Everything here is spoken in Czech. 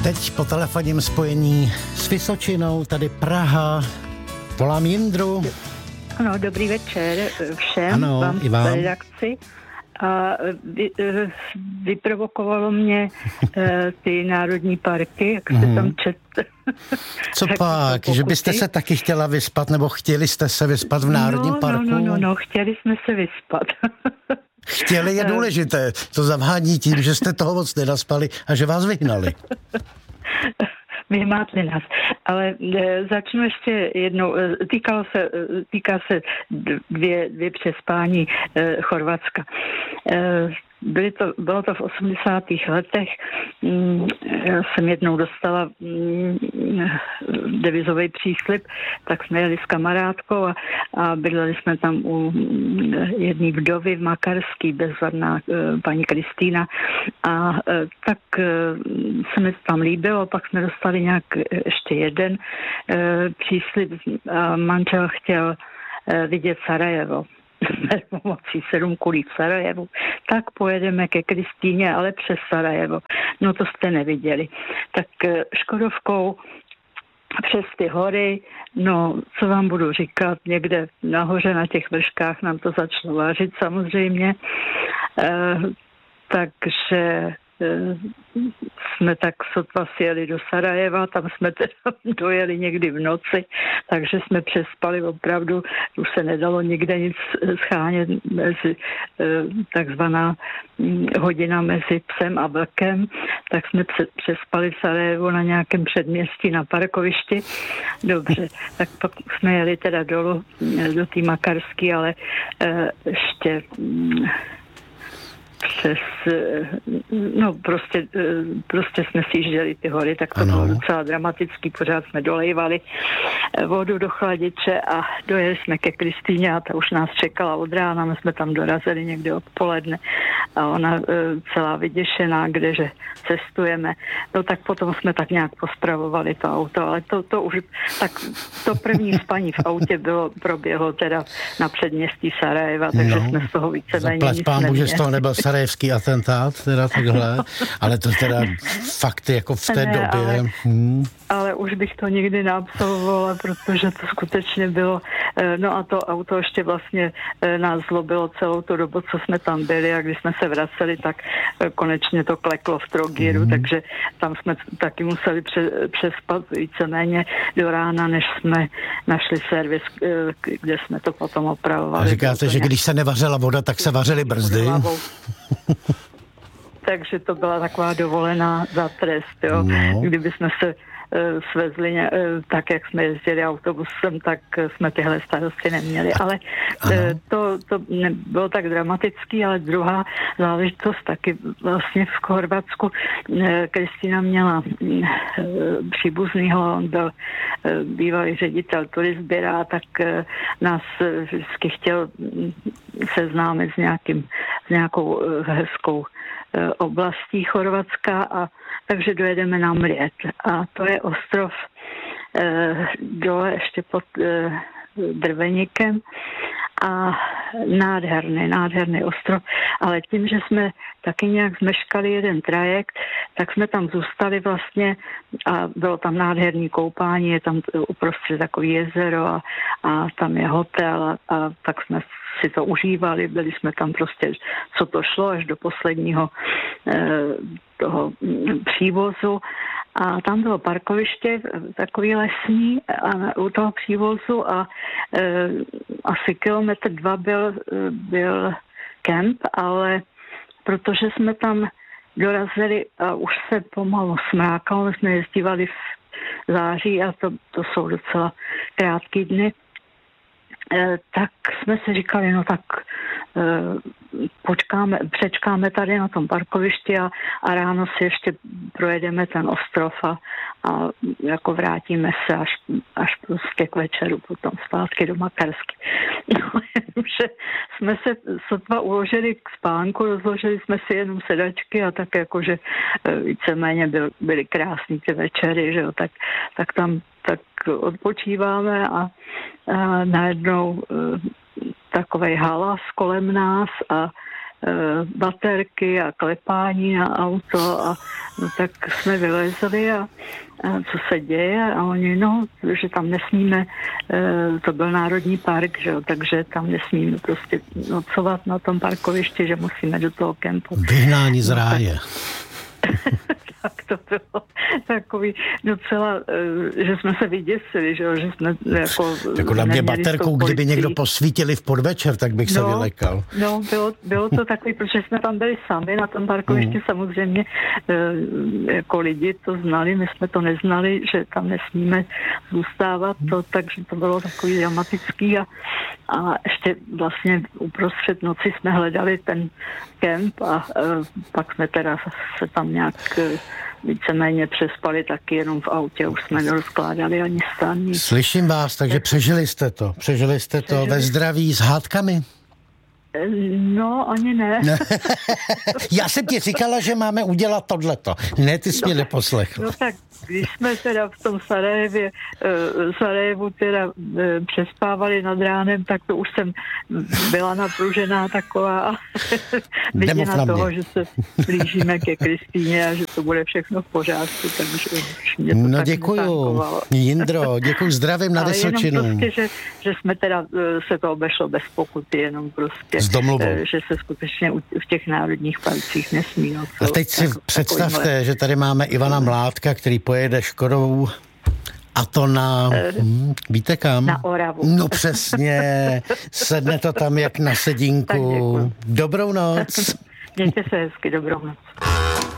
Teď po telefonním spojení s Vysočinou, tady Praha. Volám Jindru. Ano, dobrý večer všem, ano, vám i vám. v redakci. A vyprovokovalo mě ty národní parky, jak se tam četl. Co pak? Že byste se taky chtěla vyspat, nebo chtěli jste se vyspat v národním parku? No, chtěli jsme se vyspat. Chtěli je důležité. To zavhání tím, že jste toho moc nenaspali a že vás vyhnali. Vyhmátli nás. Ale začnu ještě jednou. Týká se dvě přespání Chorvatska. Bylo to v 80. letech. Já jsem jednou dostala devizový příslib, tak jsme jeli s kamarádkou a bydleli jsme tam u jedné vdovy v Makarský, bezvadná paní Kristýna. A tak se mi tam líbilo, pak jsme dostali nějak ještě jeden příslib a manžel chtěl vidět Sarajevo. Pomocí 7 kulí v Sarajevu, tak pojedeme ke Kristýně, ale přes Sarajevo. No to jste neviděli. Tak Škodovkou přes ty hory, no co vám budu říkat, někde nahoře na těch vrškách nám to začalo vážit samozřejmě. Takže jsme tak sotva sjeli do Sarajeva, tam jsme teda dojeli někdy v noci, takže jsme přespali opravdu, už se nedalo nikde nic schánět mezi takzvaná hodina mezi psem a vlkem, tak jsme přespali v Sarajevu na nějakém předměstí na parkovišti. Dobře, tak pak jsme jeli teda dolů do té Makarský, ale ještě prostě jsme si jížděli ty hory, tak to bylo docela dramatický, pořád jsme dolejvali vodu do chladiče a dojeli jsme ke Kristýně a ta už nás čekala od rána, my jsme tam dorazili někde odpoledne a ona celá vyděšená, kdeže cestujeme. No tak potom jsme tak nějak pospravovali to auto, ale to už, tak to první spaní v autě proběhlo teda na předměstí Sarajeva, takže jsme z toho víceméně nic neměli. Že z toho nebyl sarajevský atentát, teda takhle, ale to teda fakt jako v té době. Ale už bych to nikdy neabsolvovala, protože to skutečně bylo, no a to auto ještě vlastně nás zlobilo celou tu dobu, co jsme tam byli a když jsme se vraceli, tak konečně to kleklo v Trogíru, takže tam jsme taky museli přespat víceméně do rána, než jsme našli servis, kde jsme to potom opravovali. A říkáte, že když se nevařila voda, tak se vařily brzdy? Takže to byla taková dovolená za trest, jo. No. Kdyby jsme se svezli tak, jak jsme jezdili autobusem, tak jsme tyhle starosti neměli. Ale to nebylo tak dramatický, ale druhá záležitost taky vlastně v Chorvatsku. Kristýna měla příbuznýho, on byl bývalý ředitel turistběra, tak nás vždycky chtěl seznámit s nějakou hezkou oblastí Chorvatska a takže dojedeme na Mljet. A to je ostrov dole ještě pod Drvenikem a nádherný ostrov, ale tím, že jsme taky nějak zmeškali jeden trajekt, tak jsme tam zůstali vlastně a bylo tam nádherný koupání, je tam uprostřed takový jezero a tam je hotel a tak jsme si to užívali, byli jsme tam prostě, co to šlo, až do posledního toho přívozu a tam bylo parkoviště, takový lesní a u toho přívozu a asi 1-2 kilometr byl kemp, ale protože jsme tam dorazili a už se pomalu smrákalo, my jsme jezdívali v září a to jsou docela krátký dny, tak jsme si říkali, no tak přečkáme tady na tom parkovišti a ráno si ještě projedeme ten ostrov a jako vrátíme se až prostě k večeru potom zpátky do Makarsky. No, že jsme se sotva uložili k spánku, rozložili jsme si jenom sedačky a tak jakože víceméně byly krásný ty večery, že jo, tak tam tak odpočíváme a najednou takovej halas kolem nás a baterky a klepání na auto a no, tak jsme vylezli a co se děje a oni, no, že tam nesmíme, to byl národní park, že jo, takže tam nesmíme prostě nocovat na tom parkovišti, že musíme do toho kempu. Vyhnání z ráje. Tak to bylo takový docela, že jsme se vyděsili, že jsme jako na mě baterkou, kdyby někdo posvítili v podvečer, tak bych se vylekal. No, bylo to takový, protože jsme tam byli sami na tom parkovišti, samozřejmě jako lidi to znali, my jsme to neznali, že tam nesmíme zůstávat, takže to bylo takový dramatický a ještě vlastně uprostřed noci jsme hledali ten kemp a pak jsme teda se tam nějak víceméně přespali taky jenom v autě, už jsme nerozkládali ani stan. Slyším vás, takže přežili jste to ve zdraví s hádkami? No, ani ne. Já jsem ti říkala, že máme udělat tohleto. Ne, ty jsi mě neposlechl. No tak, když jsme teda v tom Sarajevu teda přespávali nad ránem, tak to už jsem byla napružená taková viděna toho, že se blížíme ke Kristýně a že to bude všechno v pořádku, takže mě to no tak děkuju, Jindro, děkuju, zdravím na Vysočinu. Ale jenom prostě, že jsme teda se to obešlo bez pokuty, jenom prostě, že se skutečně v těch národních parcích nesmí. No, a teď si představte, že tady máme Ivana Mládka, který pojede Škodou a to na, víte kam? Na Oravu. No přesně, sedne to tam jak na sedínku. Dobrou noc. Mějte se hezky, dobrou noc.